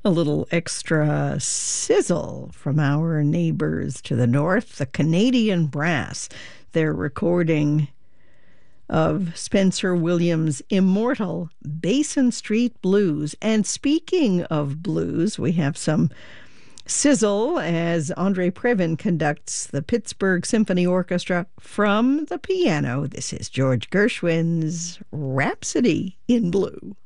A little extra sizzle from our neighbors to the north, the Canadian Brass. Their recording of Spencer Williams' immortal Basin Street Blues. And speaking of blues, we have some sizzle as Andre Previn conducts the Pittsburgh Symphony Orchestra from the piano. This is George Gershwin's Rhapsody in Blue.